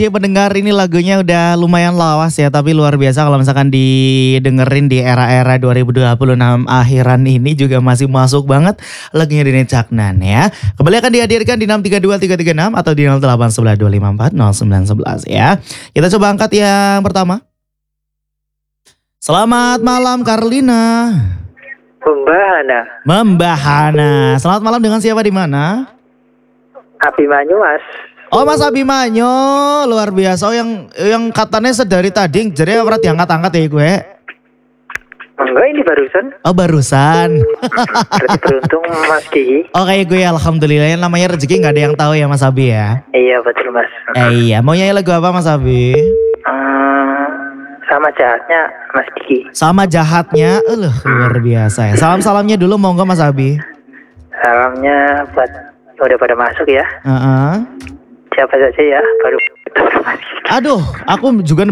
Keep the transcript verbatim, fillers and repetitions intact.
Ya pendengar, ini lagunya udah lumayan lawas ya, tapi luar biasa kalau misalkan didengerin di era-era dua ribu dua puluh enam akhiran ini juga masih masuk banget lagunya Dene Caknan ya. Kembali akan dihadirkan di enam tiga dua tiga tiga enam atau di nol delapan satu dua dua lima empat nol sembilan satu satu ya. Kita coba angkat yang pertama. Selamat malam Karlina. Mbak Hana. Mbak Hana. Selamat malam, dengan siapa di mana? Abimanyu Mas. Oh Mas Abimanyu, luar biasa. Oh, yang yang katanya sedari tadi jadi ora diangkat-angkat ya gue. Enggak, ini barusan. Oh barusan. Berarti beruntung Mas Diki. Oke gue alhamdulillah, yang namanya rezeki nggak ada yang tahu ya Mas Abi ya. Iya betul Mas. Eh, iya, mau nyanyi lagu apa Mas Abi? Hmm, sama jahatnya Mas Diki. Sama jahatnya, uh, luar biasa ya. Salam-salamnya dulu monggo Mas Abi. Salamnya buat udah pada masuk ya. Uh-uh. Siapa saja ya baru. Aduh, aku juga